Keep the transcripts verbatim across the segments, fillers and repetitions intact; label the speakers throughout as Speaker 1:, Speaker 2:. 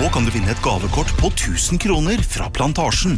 Speaker 1: Nå kan du vinne et gavekort på tusen kroner fra Plantasjen.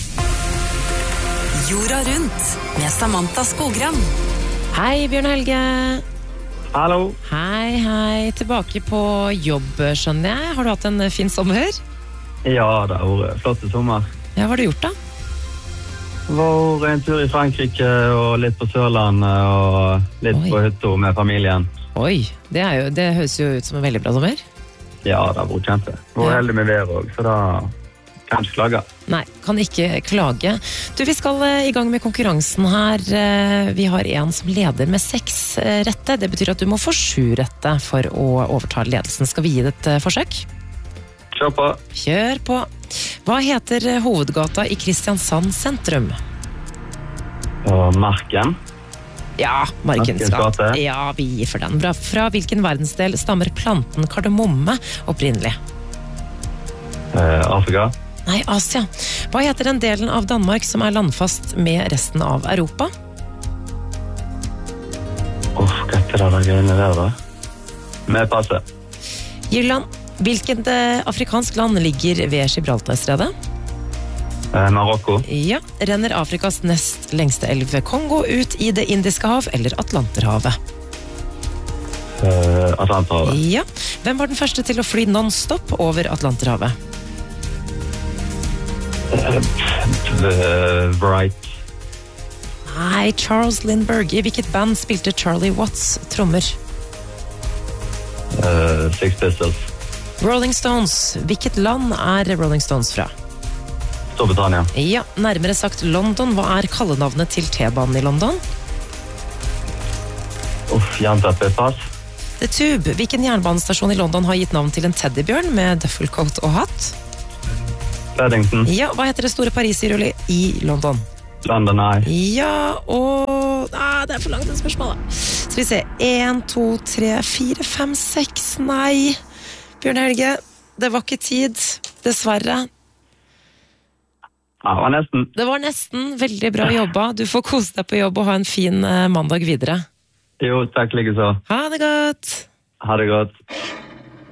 Speaker 2: Jorda rundt med Samantha Skogran.
Speaker 3: Hei, Bjørn Helge.
Speaker 4: Hallo.
Speaker 3: Hei, hei. Tilbake på jobb, skjønner jeg. Har du hatt en fin sommer?
Speaker 4: Ja, det har vært flott sommer.
Speaker 3: Ja, hva har du gjort da?
Speaker 4: Var en tur i Frankrike og litt på Sørlandet og litt
Speaker 3: Oi.
Speaker 4: på hytta med familien.
Speaker 3: Oi, det, er jo, det høres jo ut som en veldig bra sommer.
Speaker 4: Ja, det har vært kjempe. Var
Speaker 3: Ja.
Speaker 4: heldig med været også, så da kan jeg ikke klage.
Speaker 3: Nei, kan ikke klage. Du, vi skal eh, i gang med konkurransen her. Eh, Vi har en som leder med seks eh, rette. Det betyr at du må få sju rette for å overta ledelsen. Skal vi gi det et eh, forsøk?
Speaker 4: Kjør på.
Speaker 3: Kjør på. Hva heter eh, hovedgata i Kristiansand sentrum?
Speaker 4: Og Marken.
Speaker 3: Ja, Markens
Speaker 4: Markens
Speaker 3: gate.
Speaker 4: gate.
Speaker 3: Ja, vi gir for den. Bra. Fra hvilken verdensdel stammer planten kardemomme opprinnelig?
Speaker 4: Eh, Afrika.
Speaker 3: Nei, Asia. Hva heter den delen av Danmark som er landfast med resten av Europa?
Speaker 4: Uff, hva heter det der greiene der da? Med passe.
Speaker 3: Irland. Hvilket eh, afrikansk land ligger ved Gibraltarstredet?
Speaker 4: Eh, Marokko.
Speaker 3: Ja. Renner Afrikas nest lengste elv Kongo ut i det Indiske hav eller Atlanterhavet?
Speaker 4: Eh, Atlanterhavet.
Speaker 3: Ja. Hvem var den første til å fly non-stop over Atlanterhavet?
Speaker 4: Eh, Bright.
Speaker 3: Nei, Charles Lindbergh. I hvilket band spilte Charlie Watts trommer?
Speaker 4: Eh, Six Pistols.
Speaker 3: Rolling Stones. Hvilket land er Rolling Stones fra?
Speaker 4: Storbritannia.
Speaker 3: Ja, nærmere sagt London. Hva er kallenavnet til T-banen i London?
Speaker 4: Uff, jernteppe pass.
Speaker 3: The Tube. Hvilken jernbanestasjon i London har gitt navn til en teddybjørn med duffelcoat og hatt?
Speaker 4: Paddington.
Speaker 3: Ja, hva heter det store Paris-hjulet i London?
Speaker 4: London Eye.
Speaker 3: Ja, og... Ah, det er for langt det spørsmålet. Skal vi se. En, to, tre, fire, fem, seks. Nei. Bjørn Helge, det var ikke tid. Dessverre.
Speaker 4: Ja, det var nesten.
Speaker 3: Det var nesten veldig bra jobba. Du får kose deg på jobb og ha en fin eh, mandag videre.
Speaker 4: Jo, takk like så.
Speaker 3: Ha det godt!
Speaker 4: Ha det godt.